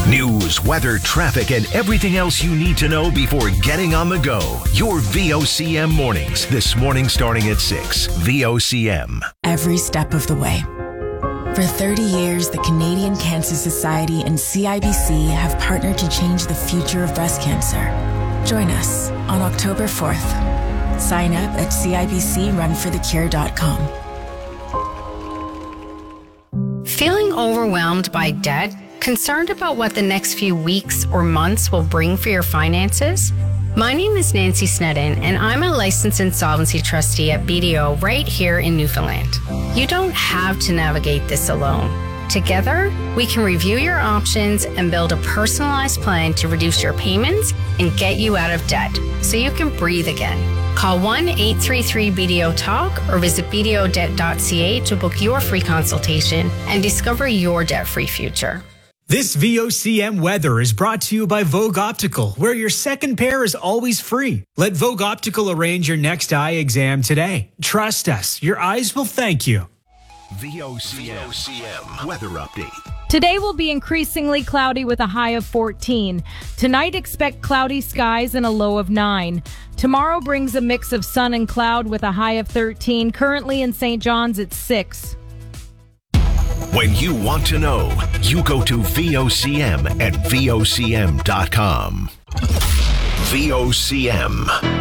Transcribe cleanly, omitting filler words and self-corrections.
News, weather, traffic, and everything else you need to know before getting on the go. Your VOCM mornings. This morning starting at 6. VOCM. Every step of the way. For 30 years, the Canadian Cancer Society and CIBC have partnered to change the future of breast cancer. Join us on October 4th. Sign up at CIBCRunForTheCure.com. Feeling overwhelmed by debt? Concerned about what the next few weeks or months will bring for your finances? My name is Nancy Snedden, and I'm a licensed insolvency trustee at BDO right here in Newfoundland. You don't have to navigate this alone. Together, we can review your options and build a personalized plan to reduce your payments and get you out of debt so you can breathe again. Call 1-833-BDO-TALK or visit bdodebt.ca to book your free consultation and discover your debt-free future. This VOCM weather is brought to you by Vogue Optical, where your second pair is always free. Let Vogue Optical arrange your next eye exam today. Trust us, your eyes will thank you. VOCM weather update. Today will be increasingly cloudy with a high of 14. Tonight, expect cloudy skies and a low of 9. Tomorrow brings a mix of sun and cloud with a high of 13. Currently in St. John's, it's 6. When you want to know, you go to VOCM at VOCM.com. VOCM.